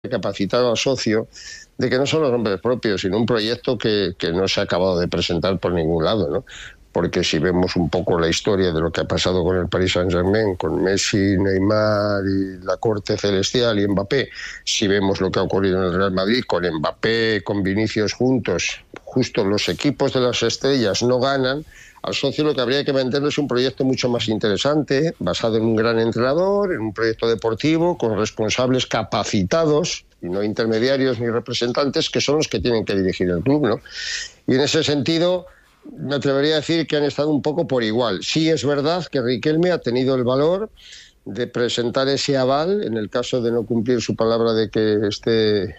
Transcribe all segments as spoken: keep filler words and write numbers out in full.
capacitado al socio de que no son los nombres propios, sino un proyecto que, que no se ha acabado de presentar por ningún lado, ¿no? Porque si vemos un poco la historia de lo que ha pasado con el Paris Saint-Germain, con Messi, Neymar y la corte celestial y Mbappé, si vemos lo que ha ocurrido en el Real Madrid con Mbappé, con Vinicius juntos, justo los equipos de las estrellas no ganan, al socio lo que habría que venderle es un proyecto mucho más interesante, basado en un gran entrenador, en un proyecto deportivo, con responsables capacitados, y no intermediarios ni representantes, que son los que tienen que dirigir el club, ¿no? Y en ese sentido, me atrevería a decir que han estado un poco por igual. Sí es verdad que Riquelme ha tenido el valor de presentar ese aval, en el caso de no cumplir su palabra de que esté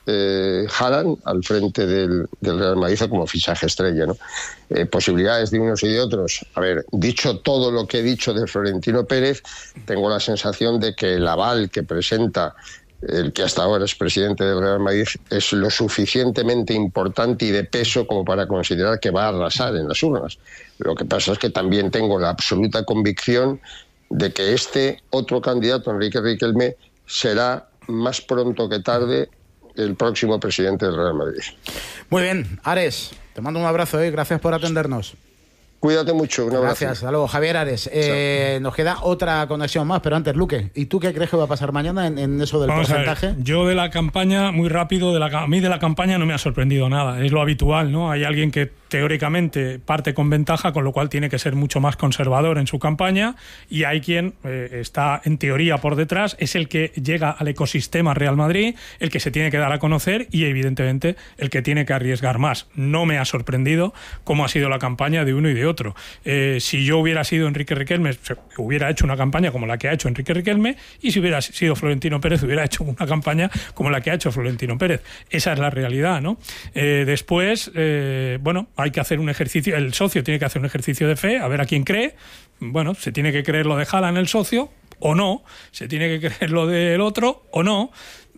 eh, Haaland al frente del, del Real Madrid como fichaje estrella, ¿no? Eh, posibilidades de unos y de otros. A ver, dicho todo lo que he dicho de Florentino Pérez, tengo la sensación de que el aval que presenta el que hasta ahora es presidente del Real Madrid es lo suficientemente importante y de peso como para considerar que va a arrasar en las urnas. Lo que pasa es que también tengo la absoluta convicción de que este otro candidato, Enrique Riquelme, será más pronto que tarde el próximo presidente del Real Madrid. Muy bien, Ares, te mando un abrazo y gracias por atendernos. Cuídate mucho, un abrazo. Gracias, hasta luego. Javier Ares, eh, nos queda otra conexión más, pero antes, Luque, ¿y tú qué crees que va a pasar mañana en, en eso del Vamos porcentaje? A ver, yo de la campaña, muy rápido, de la, a mí de la campaña no me ha sorprendido nada, es lo habitual, ¿no? Hay alguien que teóricamente parte con ventaja, con lo cual tiene que ser mucho más conservador en su campaña, y hay quien eh, está en teoría por detrás, es el que llega al ecosistema Real Madrid, el que se tiene que dar a conocer y evidentemente el que tiene que arriesgar más. No me ha sorprendido cómo ha sido la campaña de uno y de otro. Eh, si yo hubiera sido Enrique Riquelme, hubiera hecho una campaña como la que ha hecho Enrique Riquelme, y si hubiera sido Florentino Pérez, hubiera hecho una campaña como la que ha hecho Florentino Pérez. Esa es la realidad, ¿no? Eh, después, eh, bueno, hay que hacer un ejercicio, el socio tiene que hacer un ejercicio de fe, a ver a quién cree. Bueno, se tiene que creer lo de Haaland el socio, o no, se tiene que creer lo del otro, o no.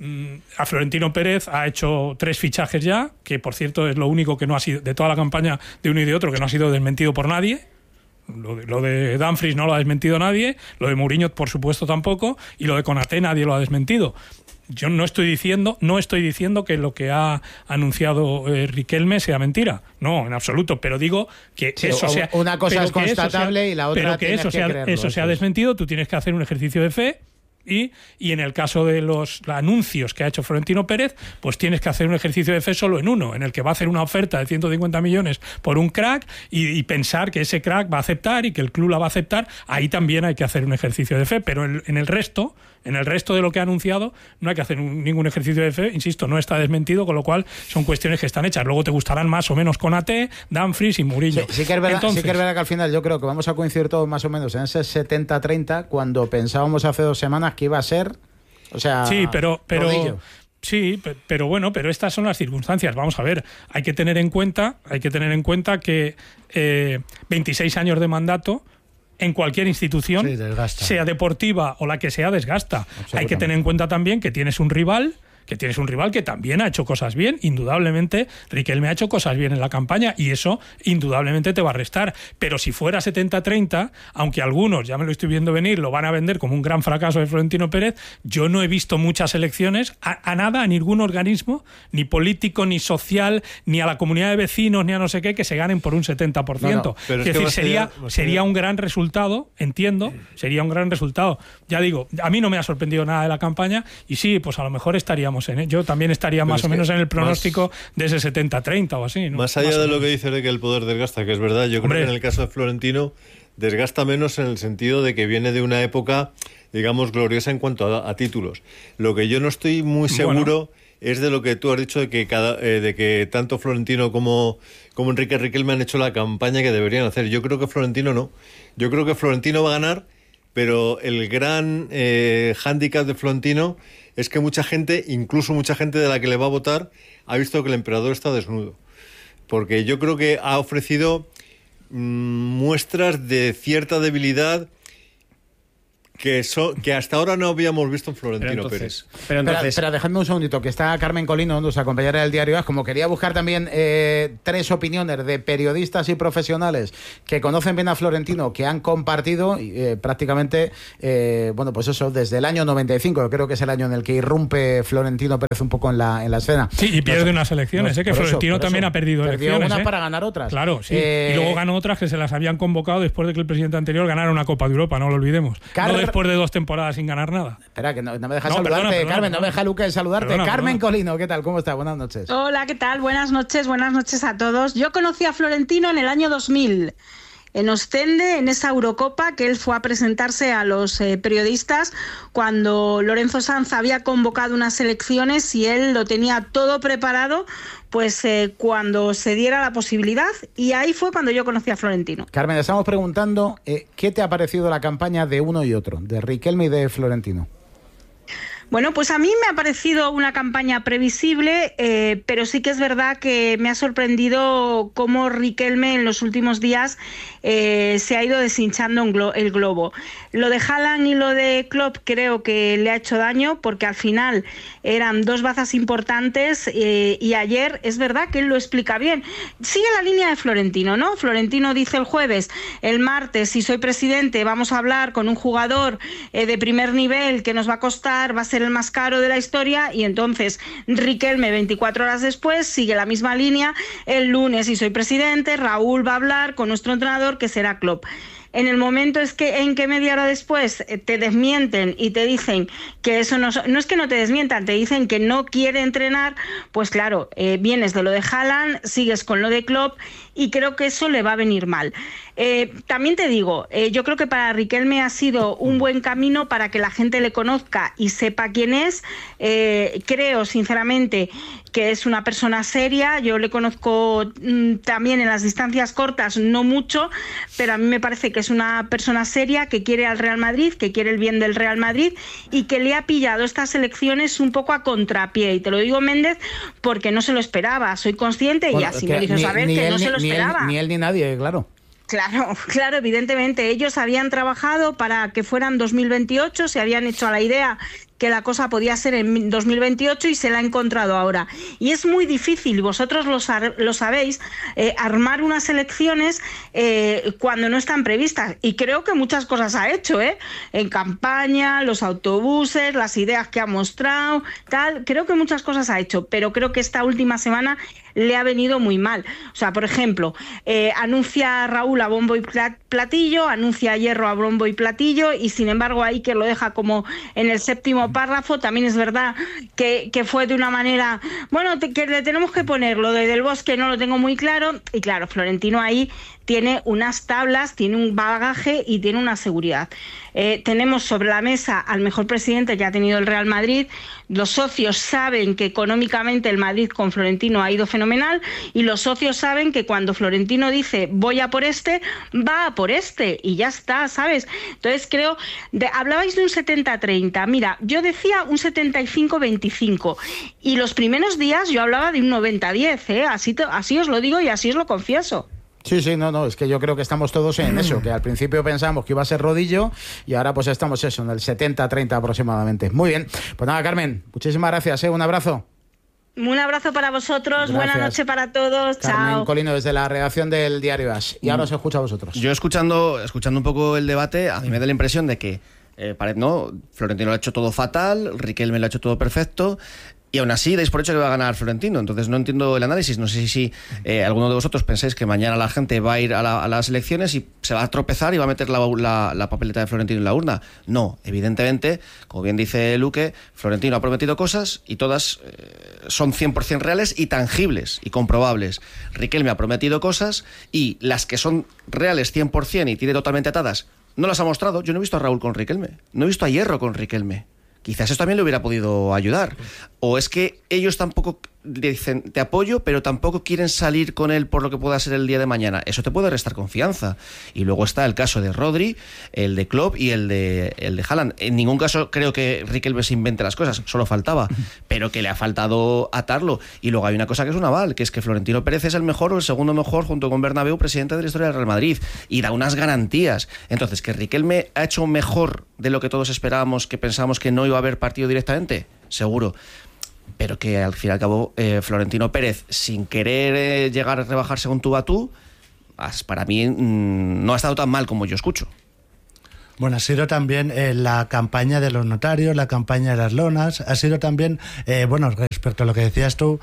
A Florentino Pérez ha hecho tres fichajes ya, que por cierto es lo único que no ha sido, de toda la campaña de uno y de otro, que no ha sido desmentido por nadie. Lo de, lo de Dumfries no lo ha desmentido nadie, lo de Mourinho por supuesto tampoco, y lo de Konaté nadie lo ha desmentido. Yo no estoy diciendo, no estoy diciendo que lo que ha anunciado eh, Riquelme sea mentira, no, en absoluto, pero digo que sí, eso sea, una cosa es constatable sea, y la otra pero que eso que sea, creerlo, eso sea desmentido, tú tienes que hacer un ejercicio de fe. Y, y en el caso de los anuncios que ha hecho Florentino Pérez, pues tienes que hacer un ejercicio de fe solo en uno, en el que va a hacer una oferta de ciento cincuenta millones por un crack y, y pensar que ese crack va a aceptar y que el club la va a aceptar. Ahí también hay que hacer un ejercicio de fe, pero en, en el resto, en el resto de lo que ha anunciado, no hay que hacer un, ningún ejercicio de fe. Insisto, no está desmentido, con lo cual son cuestiones que están hechas. Luego te gustarán más o menos Konaté, Dumfries y Mourinho. Sí, sí que es verdad, Entonces, sí que es verdad que al final yo creo que vamos a coincidir todos más o menos en ese setenta treinta, cuando pensábamos hace dos semanas que iba a ser... O sea, sí, pero, pero rodillo. Sí, pero bueno, pero estas son las circunstancias. Vamos a ver, hay que tener en cuenta, hay que tener en cuenta que eh, veintiséis años de mandato en cualquier institución, sí, sea deportiva o la que sea, desgasta. Hay que tener en cuenta también que tienes un rival que tienes un rival que también ha hecho cosas bien. Indudablemente, Riquelme ha hecho cosas bien en la campaña y eso indudablemente te va a restar. Pero si fuera setenta treinta, aunque algunos, ya me lo estoy viendo venir, lo van a vender como un gran fracaso de Florentino Pérez, yo no he visto muchas elecciones a, a nada, a ningún organismo, ni político, ni social, ni a la comunidad de vecinos, ni a no sé qué, que se ganen por un setenta por ciento. No, no. Es, es decir, sería, sería un gran resultado, entiendo, sería un gran resultado. Ya digo, a mí no me ha sorprendido nada de la campaña y sí, pues a lo mejor estaríamos en él. Yo también estaría Pero más o menos en el pronóstico más, de ese setenta treinta o así, ¿no? Más allá más de lo que dice de que el poder desgasta, que es verdad, yo Hombre. creo que en el caso de Florentino desgasta menos en el sentido de que viene de una época, digamos, gloriosa en cuanto a, a títulos. Lo que yo no estoy muy seguro bueno. es de lo que tú has dicho, de que cada eh, de que tanto Florentino como, como Enrique Riquelme han hecho la campaña que deberían hacer. Yo creo que Florentino no. Yo creo que Florentino va a ganar, pero el gran eh, hándicap de Florentino es que mucha gente, incluso mucha gente de la que le va a votar, ha visto que el emperador está desnudo. Porque yo creo que ha ofrecido mmm, muestras de cierta debilidad que, so, que hasta ahora no habíamos visto en Florentino pero entonces, Pérez. Pero entonces... Pero, pero dejadme un segundito, que está Carmen Colino, nuestra compañera del diario A S, como quería buscar también eh, tres opiniones de periodistas y profesionales que conocen bien a Florentino, que han compartido eh, prácticamente, eh, bueno, pues eso, desde el año noventa y cinco, que creo que es el año en el que irrumpe Florentino Pérez un poco en la, en la escena. Sí, y pierde no, unas elecciones, no, eh, que Florentino eso, también eso. ha perdido Perdió elecciones. unas eh. para ganar otras. Claro, sí. Eh, y luego ganó otras que se las habían convocado después de que el presidente anterior ganara una Copa de Europa, no lo olvidemos. Car... No después de dos temporadas sin ganar nada. Espera, que no, no me dejas No, saludarte, perdona, perdona, Carmen, perdona. no me deja Luque saludarte. Perdona, Carmen perdona. Colino, ¿qué tal? ¿Cómo estás? Buenas noches. Hola, ¿qué tal? Buenas noches, buenas noches a todos. Yo conocí a Florentino en el año dos mil, en Ostende, en esa Eurocopa que él fue a presentarse a los eh, periodistas cuando Lorenzo Sanz había convocado unas elecciones y él lo tenía todo preparado pues eh, cuando se diera la posibilidad, y ahí fue cuando yo conocí a Florentino. Carmen, estamos preguntando eh, ¿qué te ha parecido la campaña de uno y otro, de Riquelme y de Florentino? Bueno, pues a mí me ha parecido una campaña previsible, eh, pero sí que es verdad que me ha sorprendido cómo Riquelme en los últimos días eh, se ha ido deshinchando un glo- el globo. Lo de Haaland y lo de Klopp creo que le ha hecho daño, porque al final eran dos bazas importantes eh, y ayer es verdad que él lo explica bien. Sigue la línea de Florentino, ¿no? Florentino dice el jueves, el martes, si soy presidente, vamos a hablar con un jugador eh, de primer nivel que nos va a costar, va a ser el más caro de la historia, y entonces Riquelme veinticuatro horas después sigue la misma línea. El lunes, si soy presidente, Raúl va a hablar con nuestro entrenador, que será Klopp. En el momento es que en que media hora después te desmienten y te dicen que eso no, no es que no te desmientan, te dicen que no quiere entrenar, pues claro, eh, vienes de lo de Haaland, sigues con lo de Klopp, y creo que eso le va a venir mal. Eh, también te digo, eh, yo creo que para Riquelme ha sido un buen camino para que la gente le conozca y sepa quién es. Eh, creo, sinceramente, que es una persona seria. Yo le conozco mmm, también en las distancias cortas, no mucho, pero a mí me parece que es una persona seria, que quiere al Real Madrid, que quiere el bien del Real Madrid, y que le ha pillado estas elecciones un poco a contrapié. Y te lo digo, Méndez, porque no se lo esperaba. Soy consciente, bueno, y así me lo hizo saber, que él, no se lo ni esperaba. Él, ni él ni nadie, claro. Claro, claro, evidentemente. Ellos habían trabajado para que fueran dos mil veintiocho, se habían hecho a la idea que la cosa podía ser en dos mil veintiocho y se la ha encontrado ahora. Y es muy difícil, vosotros lo, lo sabéis, eh, armar unas elecciones eh, cuando no están previstas. Y creo que muchas cosas ha hecho, ¿eh? En campaña, los autobuses, las ideas que ha mostrado, tal. Creo que muchas cosas ha hecho, pero creo que esta última semana le ha venido muy mal. O sea, por ejemplo, eh, anuncia a Raúl a bombo y platillo, anuncia a Hierro a bombo y platillo, y sin embargo ahí que lo deja como en el séptimo párrafo. También es verdad que, que fue de una manera, bueno, te, que le tenemos que poner lo de Del Bosque, no lo tengo muy claro, y claro, Florentino ahí tiene unas tablas, tiene un bagaje y tiene una seguridad. Eh, tenemos sobre la mesa al mejor presidente que ha tenido el Real Madrid. Los socios saben que económicamente el Madrid con Florentino ha ido fenomenal, y los socios saben que cuando Florentino dice voy a por este, va a por este, y ya está, ¿sabes? Entonces creo, de, hablabais de un setenta treinta, mira, yo decía un setenta y cinco veinticinco, y los primeros días yo hablaba de un noventa diez, ¿eh? Así, te, así os lo digo y así os lo confieso. Sí, sí, no, no, es que yo creo que estamos todos en eso, que al principio pensamos que iba a ser rodillo y ahora pues estamos eso, en el setenta treinta aproximadamente. Muy bien, pues nada, Carmen, muchísimas gracias, ¿eh? Un abrazo. Un abrazo para vosotros, gracias. Buena noche para todos, Carmen chao. Colino, desde la redacción del diario A S. Y ahora os escucho a vosotros. Yo escuchando, escuchando un poco el debate, a mí me da la impresión de que eh, no, Florentino lo ha hecho todo fatal, Riquelme lo ha hecho todo perfecto, y aún así dais por hecho que va a ganar Florentino. Entonces no entiendo el análisis. No sé si eh, alguno de vosotros pensáis que mañana la gente va a ir a, la, a las elecciones y se va a tropezar y va a meter la, la, la papeleta de Florentino en la urna. No, evidentemente, como bien dice Luque, Florentino ha prometido cosas y todas eh, son cien por ciento reales y tangibles y comprobables. Riquelme ha prometido cosas y las que son reales cien por ciento y tiene totalmente atadas no las ha mostrado. Yo no he visto a Raúl con Riquelme, no he visto a Hierro con Riquelme. Quizás eso también le hubiera podido ayudar. O es que ellos tampoco dicen te apoyo, pero tampoco quieren salir con él por lo que pueda ser el día de mañana. Eso te puede restar confianza. Y luego está el caso de Rodri, el de Klopp y el de el de Haaland. En ningún caso creo que Riquelme se invente las cosas, solo faltaba, pero que le ha faltado atarlo. Y luego hay una cosa que es un aval, que es que Florentino Pérez es el mejor o el segundo mejor junto con Bernabéu presidente de la historia del Real Madrid y da unas garantías. Entonces, que Riquelme ha hecho mejor de lo que todos esperábamos, que pensábamos que no iba a haber partido directamente, seguro, pero que al fin y al cabo eh, Florentino Pérez, sin querer eh, llegar a rebajar según tú a tú, para mí mmm, no ha estado tan mal como yo escucho. Bueno, ha sido también eh, la campaña de los notarios, la campaña de las lonas, ha sido también, eh, bueno, respecto a lo que decías tú,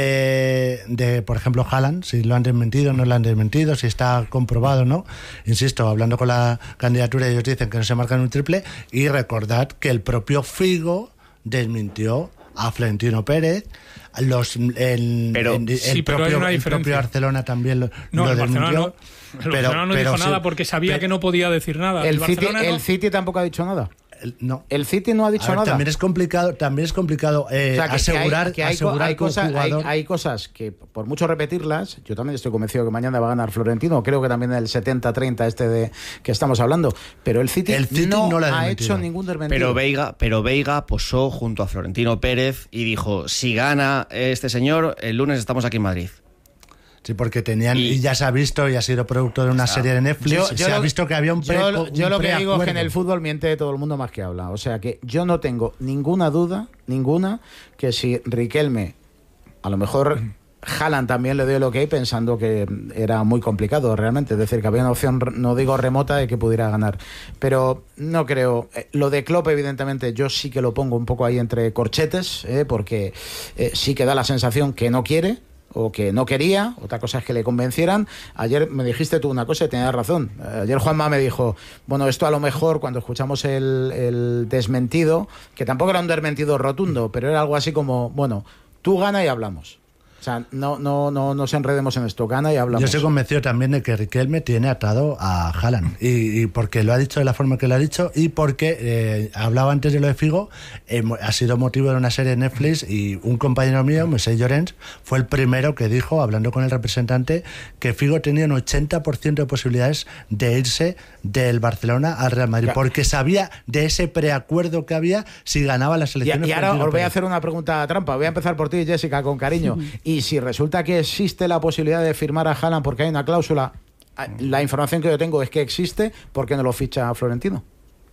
de, de, por ejemplo, Haaland, si lo han desmentido, no lo han desmentido, si está comprobado o no. Insisto, hablando con la candidatura, ellos dicen que no se marcan un triple, y recordad que el propio Figo desmintió a Florentino Pérez. Los, el, pero, el, el, sí, propio, el propio Barcelona también lo, no, lo el desmintió. Barcelona no, el pero, Barcelona no pero dijo sí, nada porque sabía pero, que no podía decir nada. El, el, City, no, el City tampoco ha dicho nada. El, no. El City no ha dicho ver, nada. También es complicado, también es complicado eh, o sea, que, asegurar que hay, que hay, asegurar hay, cosa, jugador... hay, hay cosas que, por mucho repetirlas, yo también estoy convencido que mañana va a ganar Florentino, creo que también el setenta treinta este de que estamos hablando, pero el City, el City no, no la ha hecho ningún desmentido. Pero Veiga, pero Veiga posó junto a Florentino Pérez y dijo, si gana este señor, el lunes estamos aquí en Madrid. Sí, porque tenían, y, y ya se ha visto, y ha sido producto de una serie de Netflix, yo, yo se lo, ha visto que había un pre Yo, yo un lo que digo es que en el fútbol miente todo el mundo más que habla. O sea que yo no tengo ninguna duda, ninguna, que si Riquelme, a lo mejor Haaland también le dio el ok pensando que era muy complicado realmente. Es decir, que había una opción, no digo remota, de que pudiera ganar. Pero no creo. Lo de Klopp, evidentemente, yo sí que lo pongo un poco ahí entre corchetes, ¿eh? porque eh, sí que da la sensación que no quiere, o que no quería, otra cosa es que le convencieran. Ayer me dijiste tú una cosa y tenías razón. Ayer Juanma me dijo, bueno, esto a lo mejor cuando escuchamos el, el desmentido, que tampoco era un desmentido rotundo, pero era algo así como, bueno, tú gana y hablamos. O sea, no, no, no nos enredemos en esto, gana y hablamos. Yo estoy convencido también de que Riquelme tiene atado a Haaland, y, y porque lo ha dicho de la forma que lo ha dicho, y porque eh, hablaba antes de lo de Figo, eh, ha sido motivo de una serie de Netflix, y un compañero mío, Moisés Llorens, fue el primero que dijo, hablando con el representante, que Figo tenía un ochenta por ciento de posibilidades de irse del Barcelona al Real Madrid, porque sabía de ese preacuerdo que había si ganaba las elecciones. Y, y ahora os voy a hacer una pregunta trampa, voy a empezar por ti, Jessica, con cariño. Y si resulta que existe la posibilidad de firmar a Haaland porque hay una cláusula, la información que yo tengo es que existe, ¿por qué no lo ficha Florentino?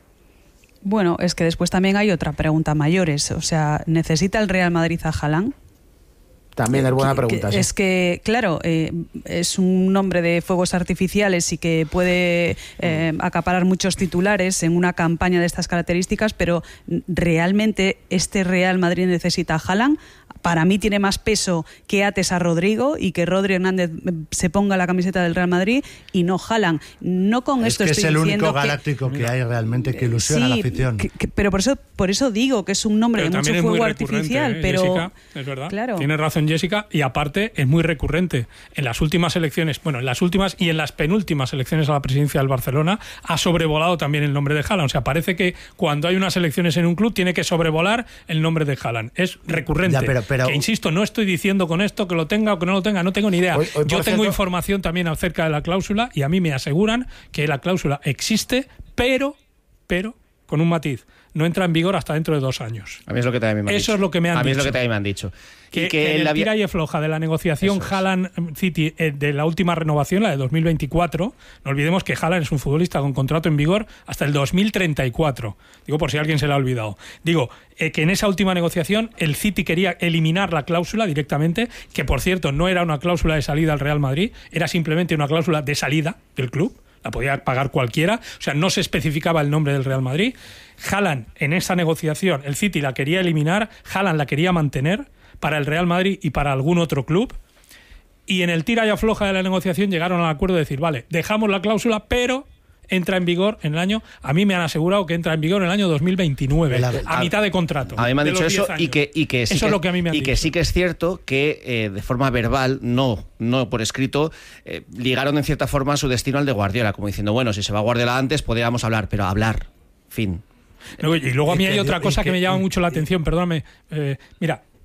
Bueno, es que después también hay otra pregunta mayores. O sea, ¿necesita el Real Madrid a Haaland? También es buena pregunta. Que, sí. Es que, claro, eh, es un nombre de fuegos artificiales y que puede eh, acaparar muchos titulares en una campaña de estas características, pero ¿realmente este Real Madrid necesita a Haaland? Para mí tiene más peso que ates a Rodrigo y que Rodri Hernández se ponga la camiseta del Real Madrid y no Haaland. No con es esto que estoy es el diciendo único galáctico que, que hay realmente que ilusiona sí, a la afición. Que, que, pero por eso, por eso digo que es un nombre pero de mucho fuego artificial. ¿eh, pero Jessica? Es verdad. Claro. Tiene razón Jessica, y aparte es muy recurrente. En las últimas elecciones, bueno, en las últimas y en las penúltimas elecciones a la presidencia del Barcelona ha sobrevolado también el nombre de Haaland. O sea, parece que cuando hay unas elecciones en un club tiene que sobrevolar el nombre de Haaland. Es recurrente. Ya, pero, pero... Que insisto, no estoy diciendo con esto que lo tenga o que no lo tenga, no tengo ni idea. Hoy, hoy, Yo tengo cierto... información también acerca de la cláusula y a mí me aseguran que la cláusula existe, pero, pero, con un matiz, no entra en vigor hasta dentro de dos años. A mí es lo que también me han Eso dicho. es lo que me han a mí dicho. es lo que también me han dicho. Que, y que, que en el había... tira y afloja de la negociación es. Haaland City eh, de la última renovación, la de dos mil veinticuatro, no olvidemos que Haaland es un futbolista con contrato en vigor hasta el dos mil treinta y cuatro. Digo, por si alguien se le ha olvidado. Digo, eh, que en esa última negociación el City quería eliminar la cláusula directamente, que por cierto no era una cláusula de salida al Real Madrid, era simplemente una cláusula de salida del club. La podía pagar cualquiera, o sea, no se especificaba el nombre del Real Madrid. Haaland, en esa negociación, el City la quería eliminar, Haaland la quería mantener para el Real Madrid y para algún otro club, y en el tira y afloja de la negociación llegaron al acuerdo de decir, vale, dejamos la cláusula, pero entra en vigor en el año, a mí me han asegurado que entra en vigor en el año dos mil veintinueve, la, a, a mitad de contrato. A mí me han dicho eso y que, y que sí eso que, es lo que a mí me han y dicho. que sí que es cierto que eh, de forma verbal, no, no por escrito, eh, ligaron en cierta forma su destino al de Guardiola, como diciendo, bueno, si se va Guardiola antes podríamos hablar, pero hablar, fin. No, y luego a mí y hay que, otra cosa que, que me llama y, mucho la y, atención, perdóname, eh, mira, eh,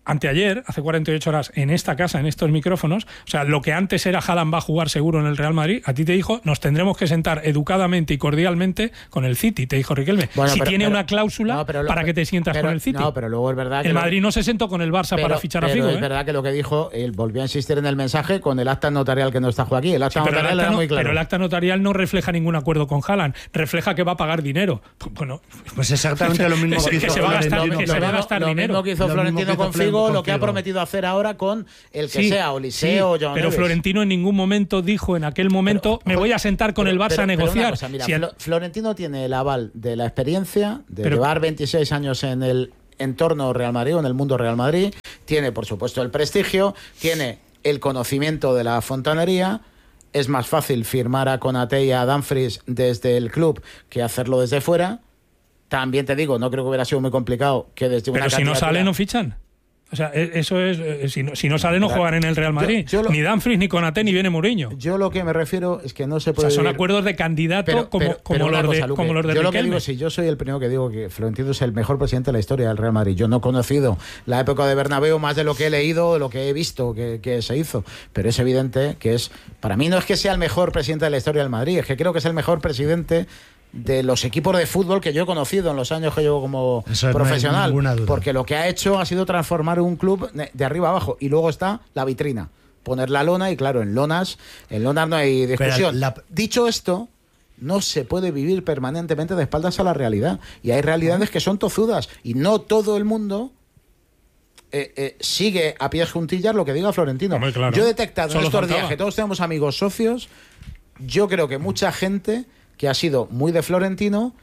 anteayer, hace cuarenta y ocho horas, en esta casa, en estos micrófonos, o sea, lo que antes era Haaland va a jugar seguro en el Real Madrid, a ti te dijo, nos tendremos que sentar educadamente y cordialmente con el City, te dijo Riquelme. Bueno, si pero, tiene pero, una cláusula no, lo, para que te sientas pero, con el City. No, pero luego es verdad que el lo, Madrid no se sentó con el Barça pero, para fichar pero a Figo. Es ¿eh? verdad que lo que dijo, él volvió a insistir en el mensaje con el acta notarial que no está aquí. El acta sí, notarial el acta era no, muy claro. Pero el acta notarial no refleja ningún acuerdo con Haaland, refleja que va a pagar dinero. Bueno, pues exactamente lo mismo que, que hizo se va a gastar, que se va a gastar lo dinero. Lo mismo que hizo Florentino con Figo, lo que ha prometido hacer ahora con el que sí, sea, Oliseo, sí, John pero Neves. Florentino en ningún momento dijo en aquel momento pero, me voy a sentar con pero, el Barça pero, a negociar. Cosa, mira, si el... Florentino tiene el aval de la experiencia de pero, llevar veintiséis años en el entorno Real Madrid o en el mundo Real Madrid, tiene por supuesto el prestigio, tiene el conocimiento de la fontanería. Es más fácil firmar a Konaté y a Dumfries desde el club que hacerlo desde fuera. También te digo, no creo que hubiera sido muy complicado que desde una pero si no sale no fichan. O sea, eso es, si no, si no sale no juegan en el Real Madrid, yo, yo lo, ni Dumfries, ni Konaté, ni viene Mourinho. Yo lo que me refiero es que no se puede... O sea, son vivir... acuerdos de candidato pero, como, pero, como, pero los cosa, de, Luque, como los de Yo Riquelme. Lo que digo, si yo soy el primero que digo que Florentino es el mejor presidente de la historia del Real Madrid. Yo no he conocido la época de Bernabéu más de lo que he leído, de lo que he visto que, que se hizo. Pero es evidente que es... Para mí no es que sea el mejor presidente de la historia del Madrid, es que creo que es el mejor presidente de los equipos de fútbol que yo he conocido en los años que llevo como Eso profesional, no porque lo que ha hecho ha sido transformar un club de arriba a abajo y luego está la vitrina, poner la lona y claro, en lonas en lonas no hay discusión. La... Dicho esto, no se puede vivir permanentemente de espaldas a la realidad y hay realidades que son tozudas y no todo el mundo Eh, eh, sigue a pies juntillas lo que diga Florentino. Hombre, claro. Yo he detectado Solo en estos faltaba. días que todos tenemos amigos socios, yo creo que mucha gente que ha sido muy de Florentino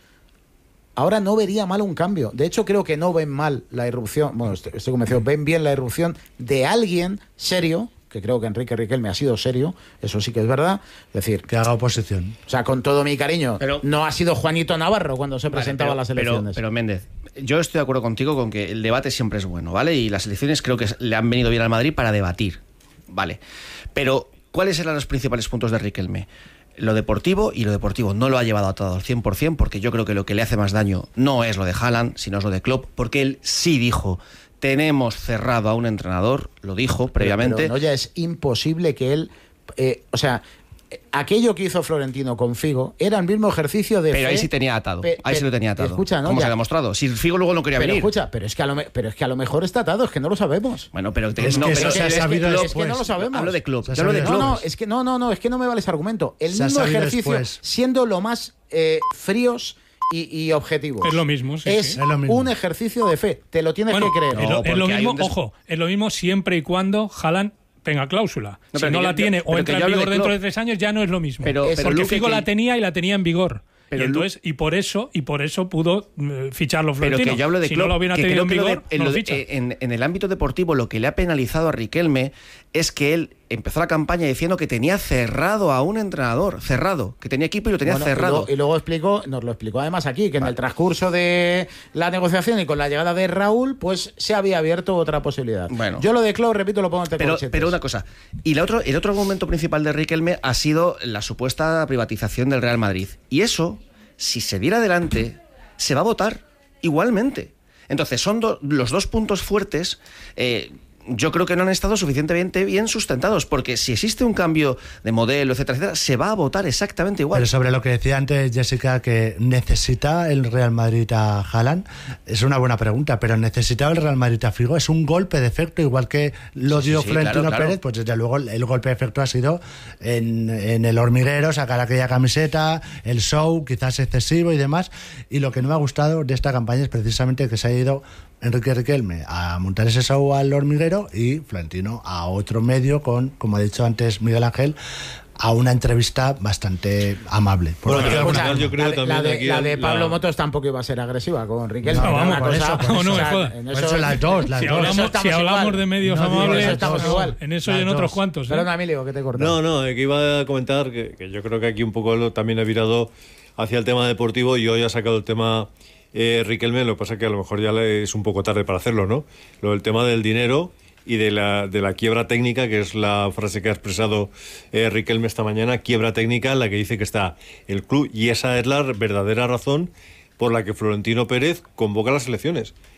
ahora no vería mal un cambio. De hecho, creo que no ven mal la irrupción, bueno, estoy, estoy convencido, ven bien la irrupción de alguien serio, que creo que Enrique Riquelme ha sido serio, eso sí que es verdad. Es decir, que haga oposición. O sea, con todo mi cariño, pero, no ha sido Juanito Navarro cuando se vale, presentaba pero, a las elecciones. Pero, pero Méndez, yo estoy de acuerdo contigo con que el debate siempre es bueno, ¿vale? Y las elecciones creo que le han venido bien al Madrid para debatir, ¿vale? Pero, ¿cuáles eran los principales puntos de Riquelme? Lo deportivo, y lo deportivo no lo ha llevado atado al cien por ciento, porque yo creo que lo que le hace más daño no es lo de Haaland, sino es lo de Klopp, porque él sí dijo, tenemos cerrado a un entrenador, lo dijo previamente. Pero, pero no, ya es imposible que él, eh, o sea, aquello que hizo Florentino con Figo era el mismo ejercicio de pero fe, ahí sí tenía atado pe, ahí sí lo tenía atado escucha, ¿no? ¿Cómo ya. se ha demostrado? Si Figo luego no quería pero venir escucha, pero es que a lo, me, pero es que a lo mejor está atado, es que no lo sabemos. bueno, pero te, es no, que pero eso se ha sabido es, después. que, es que no lo sabemos. Hablo de club. Se ha Yo hablo de sabido no, no, club. es que no, no, no, es que no me vale ese argumento. El se mismo ejercicio, después. siendo lo más eh, fríos y, y objetivos. Es lo mismo, sí, es, sí. es lo mismo. un ejercicio de fe. Te lo tienes bueno, que creer. Es lo, No, es lo mismo, des... ojo, es lo mismo siempre y cuando Haaland tenga cláusula. No, si no yo, la tiene yo, o entra en vigor de dentro club. de tres años, ya no es lo mismo. Pero, es pero porque Luque, Figo que... la tenía y la tenía en vigor. Pero y, entonces, y por eso y por eso pudo uh, ficharlo Florentino. Pero que yo hablo de si club, no lo hubiera que tenido en creo que vigor, de, en, no lo lo de, ficha. en, en el ámbito deportivo lo que le ha penalizado a Riquelme es que él empezó la campaña diciendo que tenía cerrado a un entrenador, cerrado, que tenía equipo y lo tenía Bueno, cerrado. Y luego, y luego explicó, nos lo explicó además aquí, que en vale. el transcurso de la negociación y con la llegada de Raúl, pues se había abierto otra posibilidad. Bueno. Yo lo de Klopp, repito, lo pongo en Pero, pero una cosa, y la otro, el otro argumento principal de Riquelme ha sido la supuesta privatización del Real Madrid. Y eso, si se diera adelante, se va a votar igualmente. Entonces, son do, los dos puntos fuertes. Eh, yo creo que no han estado suficientemente bien sustentados, porque si existe un cambio de modelo, etcétera, etcétera, se va a votar exactamente igual. Pero sobre lo que decía antes Jessica, que necesita el Real Madrid a Haaland, es una buena pregunta, pero ¿necesitaba el Real Madrid a Figo? Es un golpe de efecto, igual que lo sí, dio sí, sí, Florentino claro, claro. Pérez, pues desde luego el golpe de efecto ha sido en, en el hormiguero, sacar aquella camiseta, el show, quizás excesivo y demás, y lo que no me ha gustado de esta campaña es precisamente que se ha ido Enrique Riquelme a montar ese show al hormiguero y Florentino a otro medio con, como ha dicho antes Miguel Ángel, a una entrevista bastante amable. Bueno, pero Escucha, al final yo creo la, de, también la de, aquí la de la- Pablo Motos tampoco iba a ser agresiva con Riquelme. No, Era vamos, una por cosa- eso, por eso. o sea, No me en Por eso- eso las dos, las Si dos. hablamos, estamos si hablamos igual. de medios No digo amables, eso, estamos no, igual. en eso y Las en otros dos. cuantos. ¿eh? Perdona, Emilio, que te he cortado. No, no, que iba a comentar que, que yo creo que aquí un poco lo, también he virado hacia el tema deportivo y hoy ha sacado el tema eh, Riquelme, lo que pasa es que a lo mejor ya le- es un poco tarde para hacerlo, ¿no? Lo del tema del dinero y de la, de la quiebra técnica, que es la frase que ha expresado eh, Riquelme esta mañana, quiebra técnica en la que dice que está el club, y esa es la verdadera razón por la que Florentino Pérez convoca las elecciones,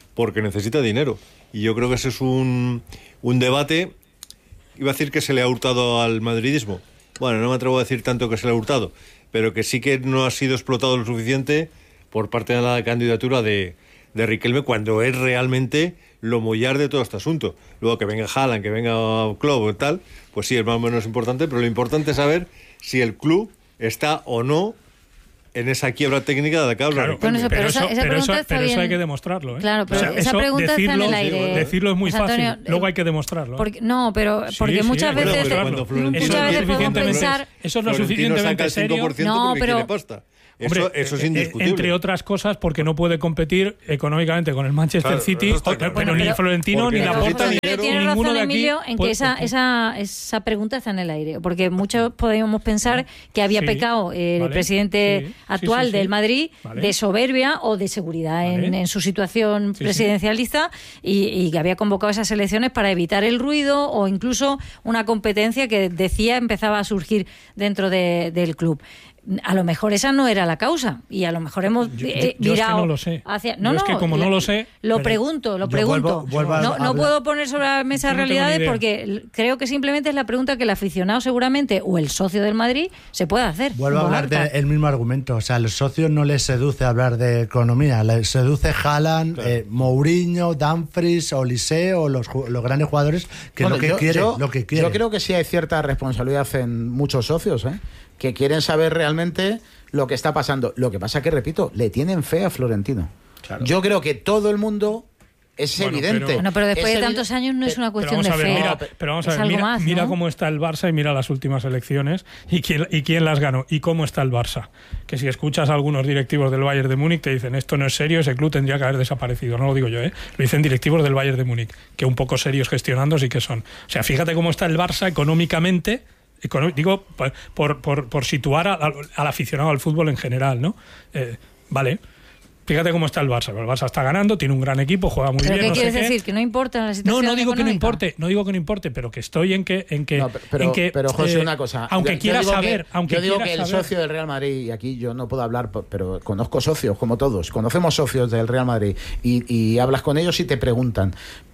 porque necesita dinero. Y yo creo que ese es un, un debate, iba a decir que se le ha hurtado al madridismo. Bueno, no me atrevo a decir tanto que se le ha hurtado, pero que sí que no ha sido explotado lo suficiente por parte de la candidatura de, de Riquelme, cuando es realmente lo mollar de todo este asunto. Luego que venga Haaland, que venga Klopp y tal, pues sí, es más o menos importante, pero lo importante es saber si el club está o no en esa quiebra técnica de la que habla. Claro, Bueno, eso, pero, pero eso, esa- esa pero, eso, pregunta está pero eso bien. hay que demostrarlo, ¿eh? Claro, pero O sea, esa eso pregunta está en decirlo, el aire. decirlo es muy José fácil, Antonio, luego eh, hay que demostrarlo. ¿eh? Porque, no, pero Sí, porque sí, muchas hay que veces, demostrarlo. Cuando Florentino muchas veces quiere podemos evidentemente, pensar... eso es lo Florentino suficientemente saca el cinco serio. por ciento No, porque pero- quiere pasta. Eso, Hombre, eso es eh, indiscutible. entre otras cosas, porque no puede competir económicamente con el Manchester Claro, City, eso está o- claro. pero Bueno, ni pero- Florentino, porque ni necesita Laporta, ni, dinero. ni Tiene ninguno razón, de aquí. Emilio, en que puede- esa, esa, esa pregunta está en el aire. Porque muchos podríamos pensar que había Sí, pecado eh, el vale, presidente sí, sí, actual sí, sí. del Madrid Vale. de soberbia o de seguridad en, Vale. en su situación Sí, sí. presidencialista y, y que había convocado esas elecciones para evitar el ruido o incluso una competencia que decía empezaba a surgir dentro de- del club. A lo mejor esa no era la causa y a lo mejor hemos Yo- yo- eh, yo es que virado no lo sé. hacia... Yo es que como no lo sé, Lo pero pregunto, lo yo pregunto. vuelvo- vuelvo a no, no hablar. puedo poner sobre la mesa Yo no tengo ni realidades idea. porque l- creo que simplemente es la pregunta que el aficionado seguramente o el socio del Madrid se puede hacer. Vuelvo a en voz hablar alta. del mismo argumento. O sea, a los socios no les seduce hablar de economía, les seduce Haaland, eh, Mourinho, Dumfries, Olise o los, ju- los grandes jugadores que Bueno, lo que yo- quieren. yo, lo que quieren. yo creo que sí hay cierta responsabilidad en muchos socios, ¿eh? Que quieren saber realmente lo que está pasando. Lo que pasa que, repito, le tienen fe a Florentino. Yo creo que todo el mundo es Bueno, evidente. pero- Bueno, pero después Es de evi- tantos años no es una Pero cuestión vamos de a ver, fe. mira, pero vamos a es ver, algo mira, más, mira ¿no? cómo está el Barça y mira las últimas elecciones y quién, y quién las ganó y cómo está el Barça. Que si escuchas a algunos directivos del Bayern de Múnich te dicen esto no es serio, ese club tendría que haber desaparecido. No lo digo yo, ¿eh? Lo dicen directivos del Bayern de Múnich, que un poco serios gestionando sí que son. O sea, fíjate cómo está el Barça económicamente. Econo- digo, por, por, por, por situar a- al, al aficionado al fútbol en general, ¿no? Eh, vale. Fíjate cómo está el Barça. El Barça está ganando, tiene un gran equipo, juega muy ¿Pero bien. qué no sé quieres qué. decir? ¿Que no importa la No, situación no digo que no económica? importe, no digo que no importe, pero que estoy en que, en que, No, pero, en que, pero, José, eh, una cosa. aunque Yo- yo quiera digo saber, que- aunque yo digo quiera que el saber- socio del Real Madrid, y aquí yo no puedo hablar, p- pero conozco socios, como todos, conocemos socios del Real Madrid, y, y hablas con ellos y te preguntan.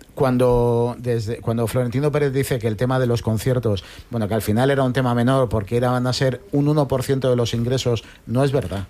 Cuando, desde, cuando Florentino Pérez dice que el tema de los conciertos, bueno, que al final era un tema menor porque era, van a ser un uno por ciento de los ingresos, no es verdad.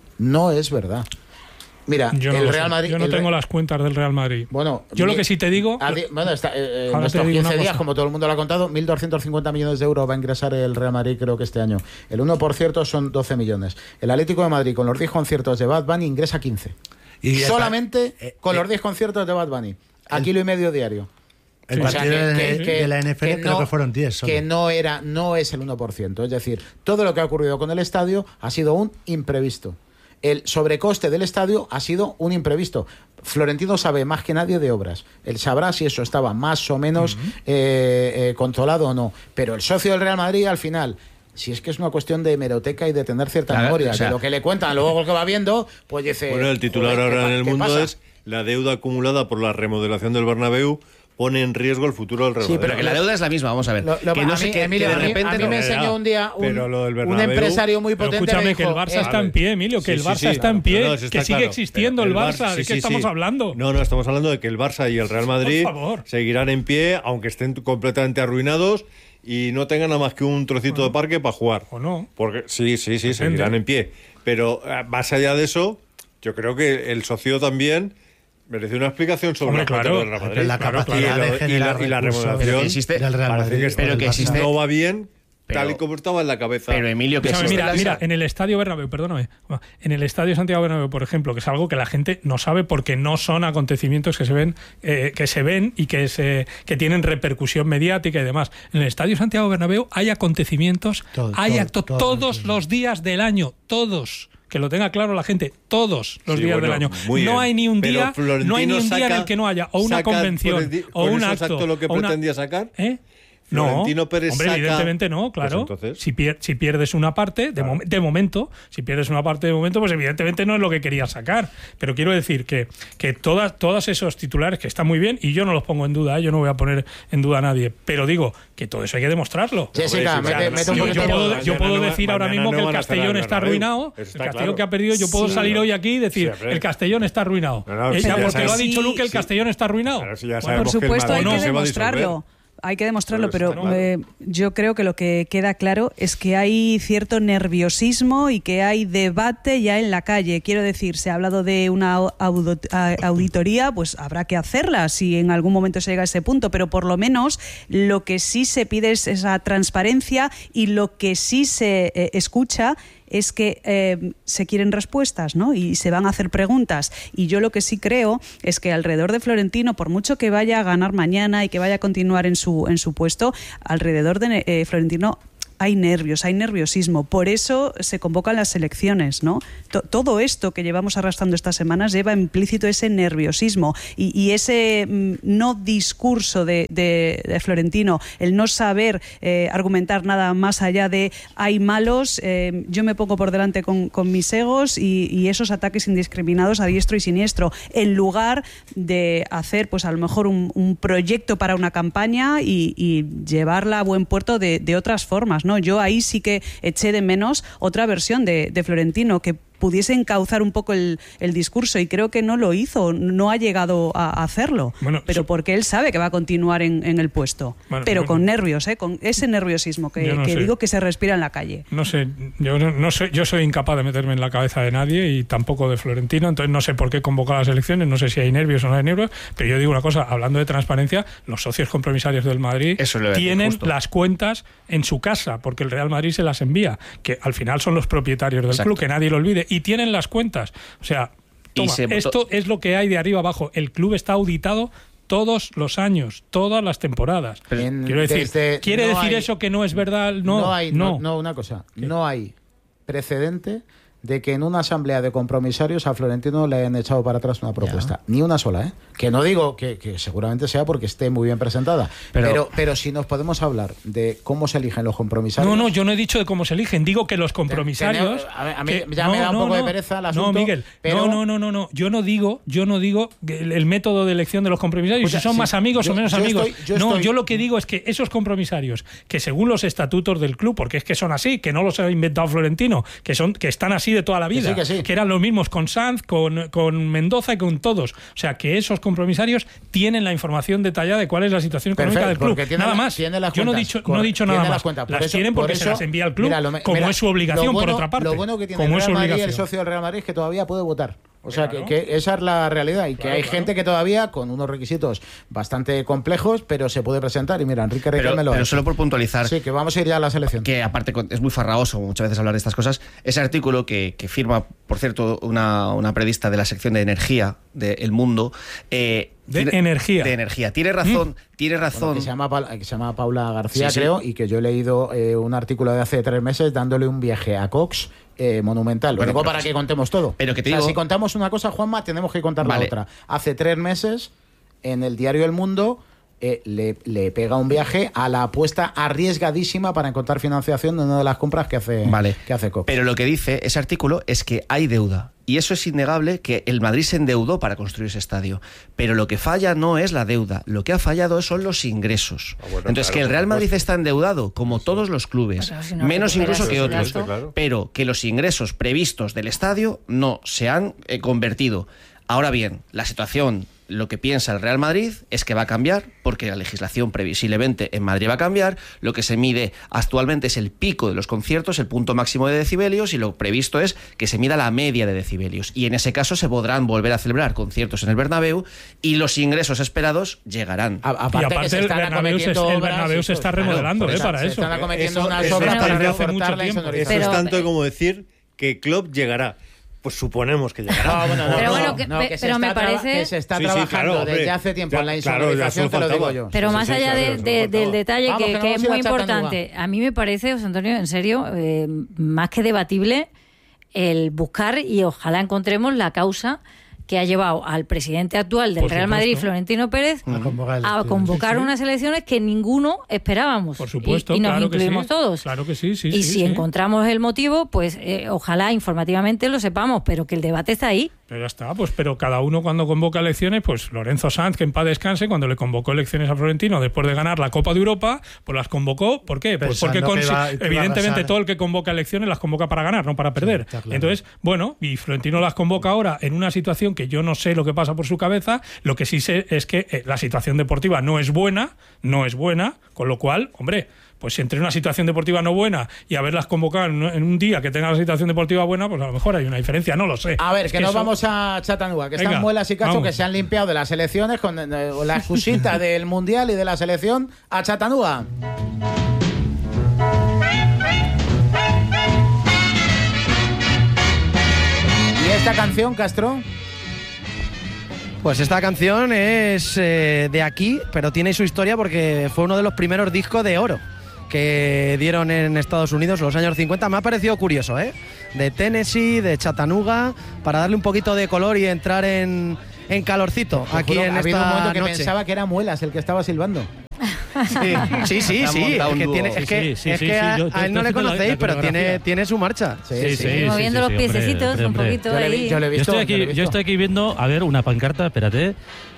No es verdad. Mira, yo no, el lo Real sé. Madrid. Yo no el tengo Re- las cuentas del Real Madrid. Bueno, yo lo mi- que sí te digo. a di- bueno, está, eh, en Ahora te estos digo una quince días, cosa. como todo el mundo lo ha contado, mil doscientos cincuenta millones de euros va a ingresar el Real Madrid, creo que este año. El uno por ciento son doce millones. El Atlético de Madrid, con los diez conciertos de Bad Bunny, ingresa quince. Y el Solamente pa- eh, con eh, los diez conciertos de Bad Bunny. A kilo y medio diario. El O sea, partido que- de, que- que- de la N F L que creo no- que fueron diez. solo. Que no era, no es el uno por ciento. Es decir, todo lo que ha ocurrido con el estadio ha sido un imprevisto. El sobrecoste del estadio ha sido un imprevisto. Florentino sabe más que nadie de obras. Él sabrá si eso estaba más o menos uh-huh. eh, eh, controlado o no. Pero el socio del Real Madrid, al final, si es que es una cuestión de hemeroteca y de tener cierta Claro, memoria, o sea, de lo que le cuentan, luego lo que va viendo, pues dice... Bueno, el titular joder, ahora ¿qué en el pa- qué mundo pasa? es la deuda acumulada por la remodelación del Bernabéu pone en riesgo el futuro del Real Sí, Madrid. Pero que la deuda es la misma, vamos a ver. Lo- lo- que no a sé mí, qué, Emilio, que de a mí- repente a mí no- me enseñó un día un, Pero lo del un Bernabéu- empresario muy Pero potente. escúchame, me que el dijo, Barça eh, está en pie, Emilio, que Sí, el sí, Barça sí, está en claro. pie, No, no, eso que está sigue claro. existiendo Pero el Barça. sí, ¿De sí, qué sí. estamos hablando? No, no, estamos hablando de que el Barça y el Real Madrid Por favor. seguirán en pie, aunque estén completamente arruinados y no tengan nada más que un trocito de parque para jugar. ¿O no? Porque sí, sí, sí, Depende. seguirán en pie. Pero eh, más allá de eso, yo creo que el socio también merece una explicación sobre Hombre, las cuentas claro. del Real Madrid. Pero la Claro, capacidad claro. de Y la- generar y la recursos remodelación existe- del Real parece Madrid, que, pero que del Barça. existe- no va bien Pero- tal y como estaba en la cabeza. Pero Emilio, que Escúchame, existe mira, la- mira, en el Estadio Bernabéu, perdóname, en el Estadio Santiago Bernabéu, por ejemplo, que es algo que la gente no sabe porque no son acontecimientos que se ven, eh, que se ven y que se que tienen repercusión mediática y demás. En el Estadio Santiago Bernabéu hay acontecimientos, Todo, hay todo, actos todo, todos todo. los días del año, todos. Que lo tenga claro la gente, todos los Sí, días bueno, del año. muy No bien. hay ni un Pero día, Florentino no hay ni un día en saca- el que no haya o una saca convención por el- o con un eso acto exacto lo que o una- pretendía sacar. ¿Eh? Florentino Pérez hombre, saca... evidentemente no, claro. Pues entonces... si, pier si pierdes una parte, de, mom de momento, si pierdes una parte de momento, pues evidentemente no es lo que querías sacar. Pero quiero decir que, que todas, todos esos titulares que están muy bien, y yo no los pongo en duda, ¿eh? Yo no voy a poner en duda a nadie, pero digo que todo eso hay que demostrarlo. Jessica, mete, mete un yo, poquito yo puedo, de... yo puedo no, decir ahora mismo no que el Castellón está arruinado, el Castellón claro. que ha perdido, yo puedo Sí. salir hoy aquí y decir, Sí, el Castellón está arruinado. No, no, Eh, sí, ya ya porque sabes. lo ha dicho Sí, Luque, el sí. Castellón está arruinado. Claro, sí, ya Bueno, por sabemos que el supuesto, hay Madrid que se va a demostrarlo. disolver. Hay que demostrarlo, Pero pero está claro. eh, yo creo que lo que queda claro es que hay cierto nerviosismo y que hay debate ya en la calle. Quiero decir, se ha hablado de una auditoría, pues habrá que hacerla si en algún momento se llega a ese punto, pero por lo menos lo que sí se pide es esa transparencia, y lo que sí se eh, escucha es que eh, se quieren respuestas, ¿no? Y se van a hacer preguntas. Y yo lo que sí creo es que alrededor de Florentino, por mucho que vaya a ganar mañana y que vaya a continuar en su, en su puesto, alrededor de eh, Florentino hay nervios, hay nerviosismo. Por eso se convocan las elecciones, ¿no? T todo esto que llevamos arrastrando estas semanas lleva implícito ese nerviosismo y, y ese mm, no discurso de, de, de Florentino, el no saber eh, argumentar nada más allá de hay malos, eh, yo me pongo por delante con, con mis egos y, y esos ataques indiscriminados a diestro y siniestro, en lugar de hacer pues a lo mejor un, un proyecto para una campaña y, y llevarla a buen puerto de, de otras formas, ¿no? Yo ahí sí que eché de menos otra versión de, de Florentino, que pudiese encauzar un poco el, el discurso, y creo que no lo hizo, no ha llegado a hacerlo, bueno, pero so porque él sabe que va a continuar en, en el puesto, bueno, pero bueno. con nervios, ¿eh? Con ese nerviosismo que, no que digo que se respira en la calle. No sé, yo no, no soy, yo soy incapaz de meterme en la cabeza de nadie y tampoco de Florentino, entonces no sé por qué convocar las elecciones, no sé si hay nervios o no hay nervios, pero yo digo una cosa, hablando de transparencia, los socios compromisarios del Madrid tienen justo. las cuentas en su casa, porque el Real Madrid se las envía, que al final son los propietarios del Exacto. club, que nadie lo olvide, y tienen las cuentas. O sea, toma, se, esto es lo que hay de arriba abajo. El club está auditado todos los años, todas las temporadas. En, Quiero decir, desde, ¿quiere no decir hay, eso que no es verdad? No, no hay, no. no, no una cosa, ¿Qué? no hay precedente de que en una asamblea de compromisarios a Florentino le hayan echado para atrás una propuesta. Ya. Ni una sola, ¿eh? Que no digo que, que seguramente sea porque esté muy bien presentada, pero, pero, pero si nos podemos hablar de cómo se eligen los compromisarios... No, no, yo no he dicho de cómo se eligen, digo que los compromisarios... Ten, ten, a mí que, ya no, me da un no, poco no, de pereza el asunto. No, Miguel, pero... no, no, no, no, no, yo no digo, yo no digo el, el método de elección de los compromisarios, Escucha, si son sí, más amigos yo, o menos yo amigos. Estoy, yo no, estoy... yo lo que digo es que esos compromisarios, que según los estatutos del club, porque es que son así, que no los ha inventado Florentino, que son que están así de toda la vida, que, sí, que, sí. que eran los mismos con Sanz, con, con Mendoza y con todos. O sea, que esos compromisarios tienen la información detallada de cuál es la situación económica Perfecto, del club. Nada la, más. Yo no he dicho, no he dicho nada más. Las, cuentas, las eso, tienen porque eso, se las envía al club, mira, lo, como mira, es su obligación, bueno, por otra parte. Lo bueno que tiene como el Real Madrid, obligación. el socio del Real Madrid, es que todavía puede votar. O sea, claro. que, que esa es la realidad y que claro, hay claro. gente que todavía, con unos requisitos bastante complejos, pero se puede presentar. Y mira, Enrique Riquelme lo Pero solo por puntualizar. Sí, que vamos a ir ya a la selección. Que aparte es muy farragoso muchas veces hablar de estas cosas. Ese artículo que, que firma, por cierto, una, una periodista de la sección de energía de El Mundo... Eh, de tiene, energía. De energía. Tiene razón, ¿Mm? tiene razón. Bueno, que, se llama Paula, que se llama Paula García, sí, creo, sí. y que yo he leído eh, un artículo de hace tres meses dándole un viaje a Cox eh, monumental. Bueno, Luego para que contemos todo. Pero que te o sea, digo... si contamos una cosa, Juanma, tenemos que contar vale. la otra. Hace tres meses, en el diario El Mundo... Eh, le, le pega un viaje a la apuesta arriesgadísima para encontrar financiación de una de las compras que hace, vale. que hace Cox. Pero lo que dice ese artículo es que hay deuda. Y eso es innegable, que el Madrid se endeudó para construir ese estadio. Pero lo que falla no es la deuda, lo que ha fallado son los ingresos. Ah, bueno, Entonces, claro, que el Real Madrid está endeudado, como todos los clubes, si no menos incluso que otros, claro. pero que los ingresos previstos del estadio no se han eh, convertido. Ahora bien, la situación... Lo que piensa el Real Madrid es que va a cambiar, porque la legislación previsiblemente en Madrid va a cambiar. Lo que se mide actualmente es el pico de los conciertos, el punto máximo de decibelios, y lo previsto es que se mida la media de decibelios. Y en ese caso se podrán volver a celebrar conciertos en el Bernabéu y los ingresos esperados llegarán. A, aparte y aparte se el Bernabéu, se, el Bernabéu se está remodelando claro, eh, para se eso. Se están acometiendo eso, unas eso obras para desde hace reforzar mucho la tiempo. insonorización. Eso Pero, es tanto como decir que Klopp llegará. Pues suponemos que llegará. No, bueno, no, pero no, bueno, que, no, que pero me parece que se está sí, sí, trabajando claro, desde hace tiempo ya, en la insonorización, claro, te lo digo yo. Pero sí, más sí, allá sí, de, sí, de, sí, del detalle Vamos, que, que, que es muy importante, a mí me parece, José Antonio, en serio, eh, más que debatible el buscar y ojalá encontremos la causa que ha llevado al presidente actual del Por Real supuesto. Madrid, Florentino Pérez, A convocar, a convocar Sí, sí. unas elecciones que ninguno esperábamos. Por supuesto, y, y nos claro que incluimos sí. todos. Claro que sí, sí, y sí, si sí. encontramos el motivo, pues eh, ojalá informativamente lo sepamos, pero que el debate está ahí. Pero ya está, pues pero cada uno cuando convoca elecciones, pues Lorenzo Sanz, que en paz descanse, cuando le convocó elecciones a Florentino después de ganar la Copa de Europa, pues las convocó. ¿Por qué? Pues porque Pensando que consi- iba- que iba a evidentemente arrasar. todo el que convoca elecciones las convoca para ganar, no para perder. está claro. Entonces, bueno, y Florentino las convoca ahora en una situación que yo no sé lo que pasa por su cabeza, lo que sí sé es que eh, la situación deportiva no es buena, no es buena, con lo cual, hombre, pues si entre una situación deportiva no buena y haberlas convocado en un- en un día que tenga la situación deportiva buena, pues a lo mejor hay una diferencia, no lo sé. A ver, Es que, nos eso- vamos a Chattanooga, que Venga, están Muelas y Castro, vamos. que se han limpiado de las elecciones con eh, la excusita del Mundial y de la selección a Chattanooga. ¿Y esta canción, Castro? Pues esta canción es eh, de aquí, pero tiene su historia porque fue uno de los primeros discos de oro que dieron en Estados Unidos en los años cincuenta. Me ha parecido curioso, ¿eh? De Tennessee, de Chattanooga, para darle un poquito de color y entrar en, en calorcito Te aquí juro, en ha habido un esta momento que noche. pensaba que era Muelas el que estaba silbando. Sí, sí, sí, Ha sí, montado es un que, dúo. tiene, Sí, es que, sí, sí, es sí, que sí, a, yo- a yo él no estoy le haciendo la- conocéis, la pero tiene, coreografía. tiene su marcha. Sí, Sí, sí. sí, Seguimos sí, viendo sí, los sí, piececitos hombre, un hombre. poquito Yo le vi- ahí. yo le he Yo visto, estoy, yo le he aquí, yo visto. estoy aquí viendo, a ver, una pancarta, espérate.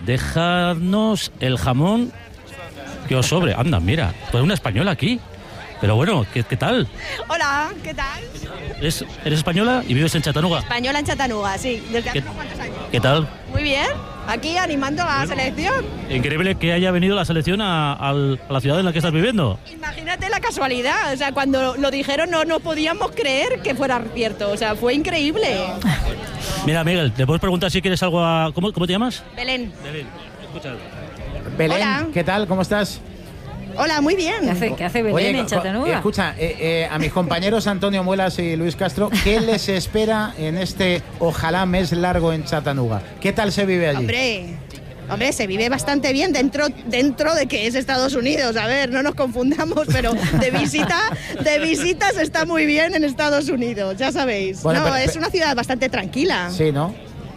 Dejadnos el jamón que os sobre. Anda, mira, pues una española aquí. Pero bueno, ¿qué, qué tal? Hola, ¿qué tal? ¿Eres, ¿Eres española y vives en Chattanooga? Española en Chattanooga, sí. ¿Desde ¿Qué, hace cuántos años? qué tal? Muy bien. Aquí animando a la selección. Increíble que haya venido la selección a, al- a la ciudad en la que estás viviendo. Imagínate la casualidad. O sea, cuando lo dijeron no nos podíamos creer que fuera cierto. O sea, fue increíble. Mira, Miguel, ¿te puedes preguntar si quieres algo a... ¿Cómo, cómo te llamas? Belén. Belén, escucha. Belén, Hola. ¿qué tal? ¿Cómo estás? Hola, muy bien. ¿Qué hace, qué hace Belén Oye, en co- co- Chattanooga? escucha, eh, eh, a mis compañeros Antonio Muelas y Luis Castro, ¿qué les espera en este ojalá mes largo en Chattanooga? ¿Qué tal se vive allí? Hombre, hombre, se vive bastante bien dentro, dentro de que es Estados Unidos. A ver, no nos confundamos, pero de visita, de visitas está muy bien en Estados Unidos, ya sabéis. Bueno, no, pero- es pero- una ciudad bastante tranquila. Sí, ¿no?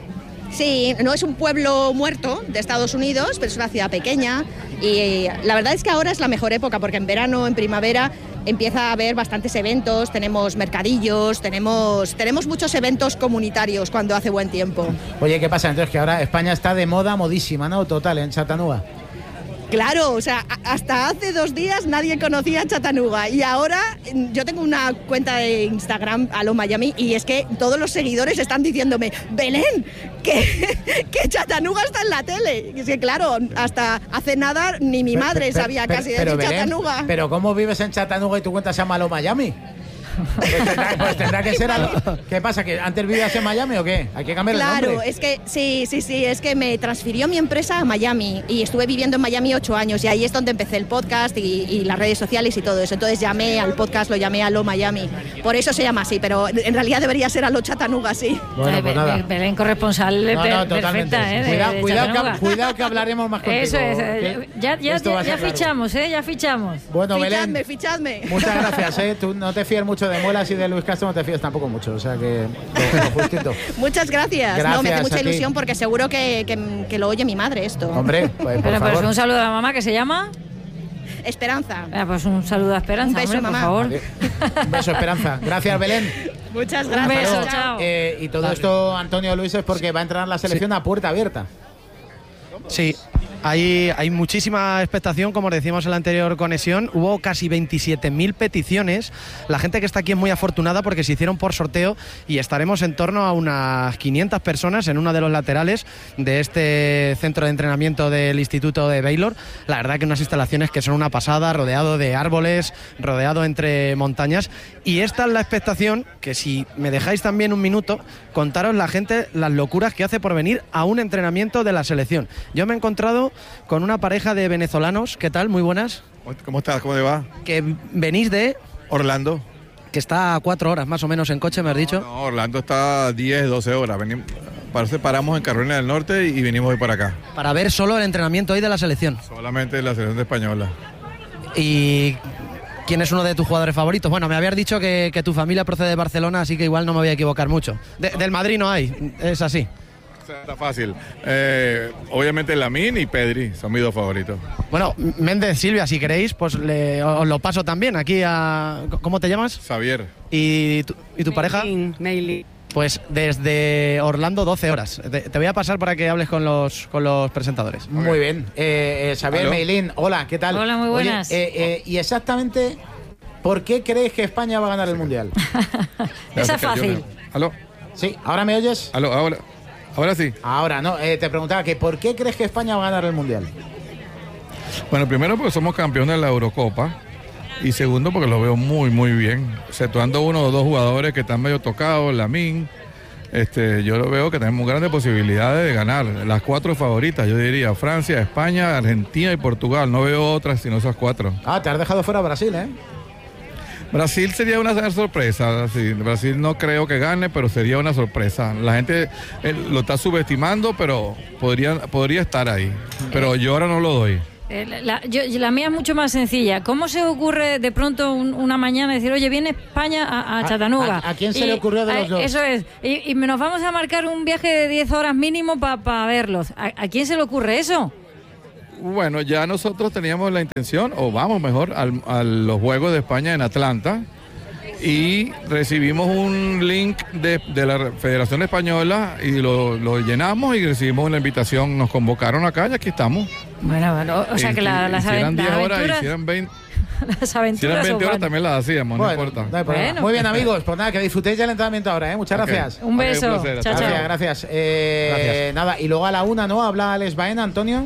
Sí, no es un pueblo muerto de Estados Unidos, pero es una ciudad pequeña y la verdad es que ahora es la mejor época porque en verano, en primavera empieza a haber bastantes eventos, tenemos mercadillos, tenemos, tenemos muchos eventos comunitarios cuando hace buen tiempo. Oye, ¿qué pasa? Entonces que ahora España está de moda, modísima, ¿no? Total, en Chattanooga. Claro, o sea, a- hasta hace dos días nadie conocía Chattanooga y ahora mm, yo tengo una cuenta de Instagram, Alo Miami, y es que todos los seguidores están diciéndome, Belén, que, que Chattanooga está en la tele. Y es que claro, hasta hace nada ni mi madre Pero- sabía pero- casi de pero, Belén, Chattanooga. Pero ¿cómo vives en Chattanooga y tu cuenta se llama Lo Miami? Pues tendrá, pues tendrá que ser algo. ¿Qué pasa? ¿Que antes vivías en Miami o qué? Hay que cambiar el Claro, nombre. es que sí, sí, sí, es que me transfirió mi empresa a Miami y estuve viviendo en Miami ocho años y ahí es donde empecé el podcast y, y las redes sociales y todo eso. Entonces llamé al podcast, lo llamé a Lo Miami. Por eso se llama así, pero en realidad debería ser a Lo Chattanooga, sí. Bueno, Eh, pues Be- nada. Be- Belén corresponsal No, per- no, totalmente. perfecta, ¿eh? de- Cuidado, de cuidado, que, Chattanooga. cuidado que hablaremos más contigo. Eso es. que- eh, Ya, que ya, esto va a ya, ya ser largo. fichamos, ¿eh? Ya fichamos. Bueno, Fichadme, Belén, fichadme. muchas gracias, ¿eh? Tú no te fíes mucho de Muelas y de Luis Castro, no te fíes tampoco mucho, o sea que lo, lo justito. Muchas gracias. Gracias no, me hace a mucha ti. ilusión porque seguro que, que- que lo oye mi madre esto. Hombre, pues, por Pero, pero favor. un saludo a la mamá que se llama. Esperanza. Ah, pues un saludo a Esperanza, Un beso, hombre, mamá. por favor. Un beso, Esperanza. Gracias, Belén. Muchas Un gracias. beso, Luego, chao. eh, y todo esto, Antonio Luis, es porque va a entrar la selección a puerta abierta. Sí, hay, hay muchísima expectación, como decíamos en la anterior conexión. Hubo casi veintisiete mil peticiones. La gente que está aquí es muy afortunada porque se hicieron por sorteo y estaremos en torno a unas quinientas personas en uno de los laterales de este centro de entrenamiento del Instituto de Baylor. La verdad que unas instalaciones que son una pasada, rodeado de árboles, rodeado entre montañas. Y esta es la expectación, que si me dejáis también un minuto, contaros la gente las locuras que hace por venir a un entrenamiento de la selección. Yo me he encontrado con una pareja de venezolanos, ¿qué tal? Muy buenas. ¿Cómo estás? ¿Cómo te va? Que venís de... Orlando. Que está a cuatro horas más o menos en coche, me has dicho. No, Orlando está a diez, doce horas. Venimos, parece paramos en Carolina del Norte y vinimos hoy para acá. Para ver solo el entrenamiento hoy de la selección. Solamente la selección española. ¿Y quién es uno de tus jugadores favoritos? Bueno, me habías dicho que, que tu familia procede de Barcelona, así que igual no me voy a equivocar mucho. De- del Madrid no hay, es así. Está fácil. Eh, obviamente Lamine y Pedri son mis dos favoritos. Bueno, Méndez, Silvia, si queréis, pues le, os lo paso también aquí a... ¿Cómo te llamas? Xavier. ¿Y tu, y tu pareja? Meili. Pues desde Orlando, doce horas. Te, te voy a pasar para que hables con los, con los presentadores. Muy bien. Eh, eh, Xavier Meilín, hola, ¿qué tal? Hola, muy buenas. Oye, eh, eh, y exactamente, ¿por qué crees que España va a ganar el Mundial? Esa es fácil. ¿Aló? Sí, ¿ahora me oyes? ¿Aló? Ahora, ahora sí. Ahora, no, eh, te preguntaba que ¿por qué crees que España va a ganar el Mundial? Bueno, primero porque somos campeones de la Eurocopa y segundo porque lo veo muy, muy bien. Exceptuando uno o dos jugadores que están medio tocados, Lamine, este, yo lo veo que tenemos grandes posibilidades de ganar. Las cuatro favoritas, yo diría, Francia, España, Argentina y Portugal. No veo otras sino esas cuatro. Ah, te has dejado fuera a Brasil, ¿eh? Brasil sería una sorpresa, sí. Brasil no creo que gane, pero sería una sorpresa. La gente eh, lo está subestimando, pero podría, podría estar ahí. Pero yo ahora no lo doy. Eh, la, yo, la mía es mucho más sencilla. ¿Cómo se ocurre de pronto un, una mañana decir, oye, viene España a, a Chattanooga? ¿A, a quién se y, le ocurrió de los dos? Eso es. Y, y nos vamos a marcar un viaje de diez horas mínimo para pa verlos. ¿A, ¿A quién se le ocurre eso? Bueno, ya nosotros teníamos la intención, o vamos mejor, al, a los Juegos de España en Atlanta, y recibimos un link de, de la Federación Española y lo, lo llenamos y recibimos una invitación, nos convocaron acá y aquí estamos. Bueno, bueno, o sea que la, las, hicieran las diez horas, aventuras... hicieran veinte, las aventuras hicieran veinte horas son también las hacíamos, bueno, no importa. No hay problema. Bueno. Muy bien, amigos, pues nada, que disfrutéis del entrenamiento ahora, ¿eh? Muchas Okay. gracias. Un beso. Okay, un placer. Chao, chao. Gracias, gracias. Eh, Gracias. Nada, y luego a la una, ¿no? Habla Alex Baena, Antonio.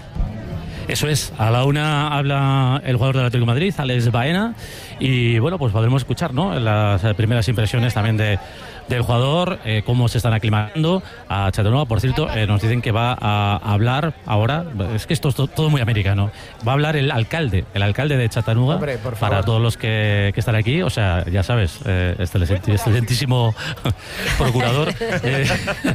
Eso es, a la una habla el jugador del Atlético de Madrid, Alex Baena, y bueno, pues podremos escuchar, ¿no?, las primeras impresiones también de, del jugador, eh, cómo se están aclimatando a Chattanooga. Por cierto, eh, nos dicen que va a hablar ahora, es que esto es to, todo muy americano, va a hablar el alcalde, el alcalde de Chattanooga. Hombre, por favor. Para todos los que, que están aquí, o sea, ya sabes, eh, excelente, excelentísimo procurador. Eh.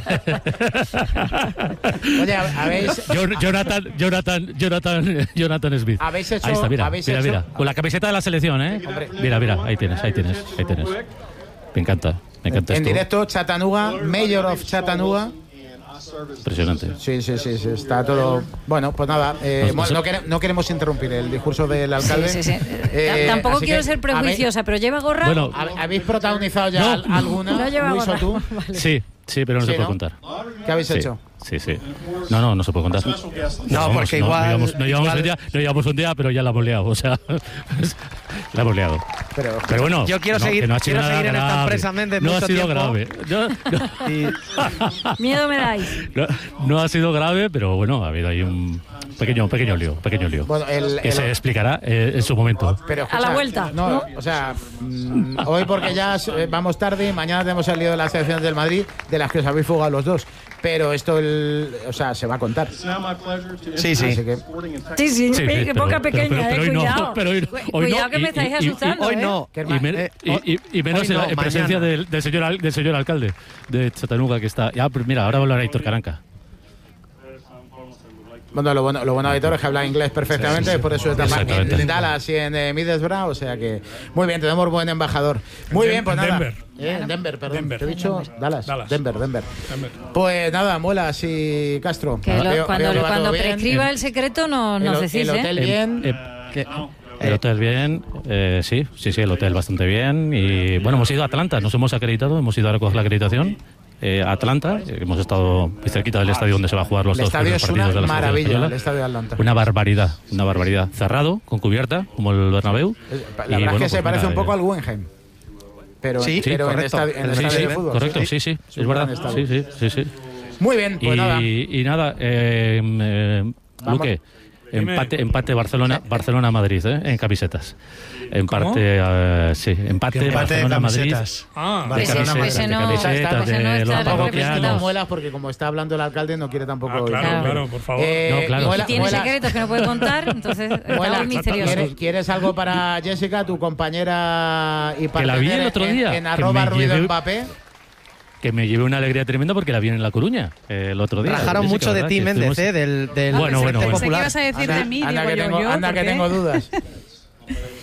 Oye, habéis... Jonathan, Jonathan, Jonathan, Jonathan Smith. Habéis hecho... Ahí está, mira, habéis mira, hecho... mira, con la camiseta de la selección, ¿eh? Hombre. Mira, mira, ahí tienes, ahí tienes, ahí tienes. Me encanta, me encanta En esto. directo, Chattanooga, Mayor of Chattanooga. Impresionante. Sí, sí, sí, sí, está todo... Bueno, pues nada, eh, Nos- bueno, nos- no, quere- no queremos interrumpir el discurso del alcalde. Sí, sí, sí. Eh, Tampoco así quiero que ser prejuiciosa, pero lleva gorra. Bueno, ¿hab- ¿Habéis protagonizado ya No, al- alguna, no lleva Luis o gorra. tú? Vale. sí, sí, pero no Sí, se puede ¿no? contar. ¿Qué habéis Sí, hecho? sí, sí. No, no, no se puede contar. No, porque igual- No llevamos, no llevamos igual- un día, no llevamos un día, pero ya la hemos liado, o sea, la hemos liado. Pero, Pero bueno, Yo quiero no, seguir- que no ha sido quiero nada seguir en esta grave. empresa, Méndez, No ha mucho sido tiempo. grave. No, no. Y- Miedo me dais. No, no ha sido grave, pero bueno, ha habido ahí un pequeño, pequeño lío, pequeño lío. Bueno, el- que el- se explicará eh, en su momento. pero A la vuelta, No, ¿no? o sea, mm, hoy porque ya eh, vamos tarde, mañana tenemos el lío de las selecciones del Madrid, de las que os habéis fugado los dos. Pero esto, el, o sea, se va a contar. Sí, sí. Así que, Sí, sí, Sí, sí, qué pero- boca pero- pequeña, pero- pero eh, hoy no, cuidado. pero hoy- Cu- hoy no, cuidado que y- me estáis y- y- asustando, hoy ¿eh? no. que Y, men- Eh, y- y- y menos hoy en, no, la, en presencia mañana. del, del señor, al- del señor alcalde de Chattanooga, que está... Ya, pues mira, ahora va a hablar Héctor Caranca. bueno, lo bueno, lo bueno de Héctor es que habla inglés perfectamente, Sí, sí. por eso etapa Exactamente. en Dallas y en eh, Middlesbrough, o sea que muy bien, tenemos buen embajador. Muy En bien, pues Den- nada. Denver. Eh, Denver, perdón. Denver. ¿Te he dicho? Dallas. Dallas. Denver, Denver. Denver. Pues nada, Muelas y Castro. Que lo- Veo- cuando veo que va cuando todo bien. prescriba el secreto no, El nos ho- decís, el ¿eh? hotel bien. Eh, que- el hotel bien, eh, sí, sí, sí, el hotel bastante bien. Y bueno, hemos ido a Atlanta, nos hemos acreditado, hemos ido a recoger la acreditación. Eh, Atlanta, eh, hemos estado muy cerquita del estadio donde se va a jugar los El dos estadio primeros es partidos una de la selección maravilla, española. el estadio de Atlanta. Una barbaridad, una barbaridad. Cerrado, con cubierta, como el Bernabéu. La Y, verdad es bueno, que se pues parece mira, un poco eh, al Guggenheim. Pero, Sí, pero en, correcto. estadio, en el Sí, estadio sí, de fútbol. Correcto, sí, sí, Es es un verdad. gran estadio. Sí, sí, sí, sí. Muy bien, pues y, nada. y nada, eh, eh, Vamos. Luque, Dime. empate, empate Barcelona, Barcelona Madrid, ¿eh? En camisetas. Empate, ¿Cómo? eh, sí, empate, Que empate de Barcelona Madrid. camisetas. Ah, De Pues ese- camisetas, ese de no- camisetas, Está- ese no de está los en la Tampoco previsión. parroquianos. no muelas porque como está hablando el alcalde no quiere tampoco... Ah, claro, Claro. claro, por favor. Eh, No, claro. Muela- Tiene Muela- secretos que no puede contar, entonces está Muela, muy misterioso. ¿quieres, quieres algo para Jessica, tu compañera y Que la vi el otro en- día, En, que arroba me ruido llevé- Mbappé? Que me llevé una alegría tremenda porque la vi en La Coruña eh, el otro día. Rajaron Jessica, mucho de ¿verdad? ti, Que Méndez, estuvimos- eh, del, del Bueno, bueno, Frente bueno. Pensé que Popular. ibas a decir Anda, de mí, anda digo que yo, tengo, yo, anda ¿por que qué? tengo dudas.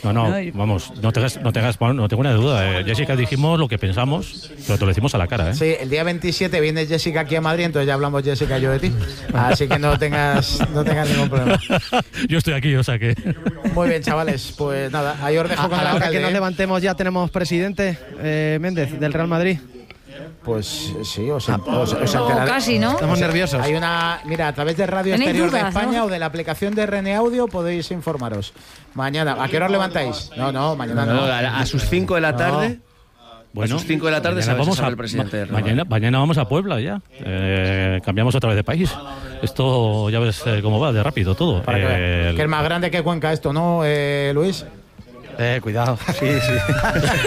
No, no, vamos, no tengas, no tengas, no tengo una duda. Eh, Jessica, dijimos lo que pensamos, pero te lo decimos a la cara, ¿eh? Sí, el día veintisiete viene Jessica aquí a Madrid, entonces ya hablamos Jessica y yo de ti. Así que no tengas, no tengas ningún problema. Yo estoy aquí, o sea que... Muy bien, chavales, pues nada, ahí os dejo a, con a el la hora alcalde. que nos ¿eh? levantemos ya tenemos presidente, eh, Méndez, del Real Madrid. Pues sí, os, os, os, os O casi, ¿no? Estamos nerviosos. Hay una, mira, a través de Radio ¿Tenéis Exterior dudas, de España, no? o de la aplicación de Rene Audio podéis informaros. Mañana, ¿a qué hora os levantáis? No, no, mañana no. No, a, a sus cinco de la tarde. Bueno, a sus cinco de la tarde mañana sabes, vamos sabe a, el presidente. del ma- Real mañana, mañana vamos a Puebla ya. Eh, cambiamos otra vez de país. Esto ya ves eh, cómo va, de rápido todo. Para que, Eh, veas. Que es más grande que Cuenca esto, ¿no, eh, Luis? Eh, cuidado. Sí, sí.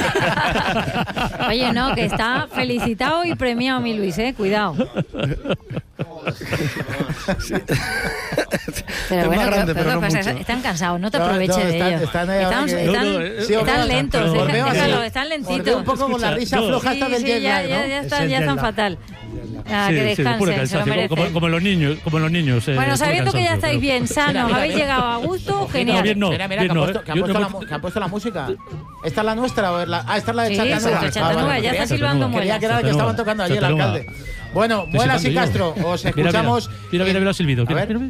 Oye, no, que está felicitado y premiado mi Luis, ¿eh? Cuidado. Pero Es bueno, más grande, pero, pero no pasa, mucho. están cansados, no te No, aproveches no, de están- ellos. están ahí ahora Están, que- están- No, no, eh, sí, os están veo- lentos, os deja- veo así. déjalo, están Os veo lentitos. un poco con la risa No. floja esta Sí, del sí, jet ya, lag, ya, ¿no? ya, Es están, el ya jet están lag. fatal. Ah, sí, que sí, puro descansen, se lo cansancio, como, merecen. como los niños, como los niños. eh, Bueno, puro sabiendo que ya cansancio, estáis pero- bien sanos, habéis llegado a gusto, No, genial. bien no. Mira, mira, bien que, han no, puesto, eh. que han Yo puesto no la, me- que han puesto la música. ¿Esta es la nuestra o es la...? Ah, esta es la de Sí, Chattanooga. esa es de Chattanooga, Ah, ya vale, está silbando Creía muelas. que era la que estaban tocando allí el Chattanooga. alcalde. Bueno, Estoy Muelas y silbando Castro, yo. os Mira, mira, escuchamos... Mira, mira, mira los silbidos. A Mira, ver. mira,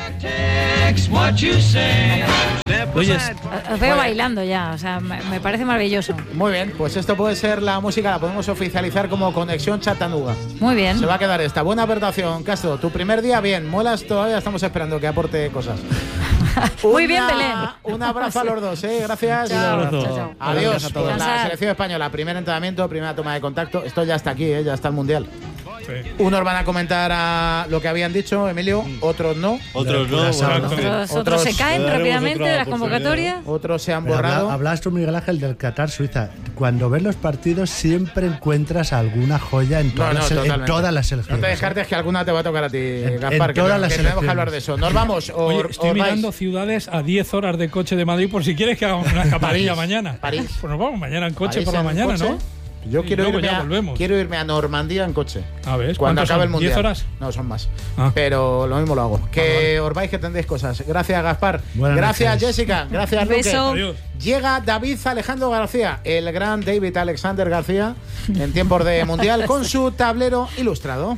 mira. Oyes, Os veo bailando ya, o sea, me, me parece maravilloso. Muy bien, pues esto puede ser la música, la podemos oficializar como Conexión Chattanooga. Muy bien. Se va a quedar esta. Buena aportación, Castro. Tu primer día, bien. Muelas todavía estamos esperando que aporte cosas. Muy Una- bien, Belén. Un abrazo a los dos, ¿eh? Gracias. Chao. Adiós. Chao, chao. Adiós. a todos. Pues la Descansar. selección española, primer entrenamiento, primera toma de contacto. Esto ya está aquí, ¿eh? Ya está el Mundial. Sí. Unos van a comentar a lo que habían dicho, Emilio, otros no. Otros no, Exacto. bueno, en fin. Otros, otros Otros- se caen le daremos rápidamente otra de las oportunidad. convocatorias. Otros se han Pero habla- borrado. hablabas tú, Miguel Ángel, del Qatar-Suiza. Cuando ves los partidos siempre encuentras alguna joya en No, todas, no, las, en totalmente. todas las No selecciones. te descartes que alguna te va a tocar a ti, en Gaspar, que, todas que las tenemos que selecciones. hablar de eso. Nos vamos. O, Oye, estoy o vais. mirando ciudades a diez horas de coche de Madrid por si quieres que hagamos una escapadilla París, mañana. París. Pues nos vamos mañana en coche París por la en mañana, coche. ¿no? Yo Y quiero luego irme, ya a, volvemos. quiero irme a Normandía en coche. A ver, Cuando ¿cuántos acabe son? el Mundial. ¿diez horas? No, son más. Ah. Pero lo mismo lo hago. Que os vais, que tendréis cosas. Gracias, Gaspar. Buenas Gracias, noches. Jessica. Gracias, Luque. Beso. Adiós. Llega David Alejandro García, el gran David Alexander García, en tiempos de Mundial, con su tablero ilustrado.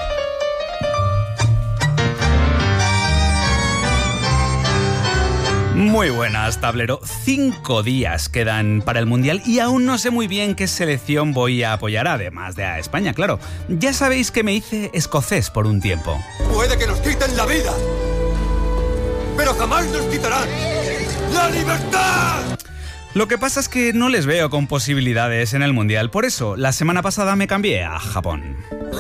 Muy buenas, tablero. Cinco días quedan para el Mundial y aún no sé muy bien qué selección voy a apoyar, además de a España, claro. Ya sabéis que me hice escocés por un tiempo. Puede que nos quiten la vida, pero jamás nos quitarán la libertad. Lo que pasa es que no les veo con posibilidades en el Mundial, por eso la semana pasada me cambié a Japón.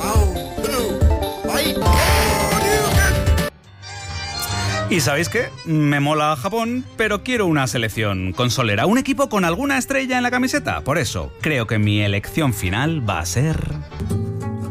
¿Y sabéis qué? Me mola Japón, pero quiero una selección consolera, un equipo con alguna estrella en la camiseta. Por eso, creo que mi elección final va a ser...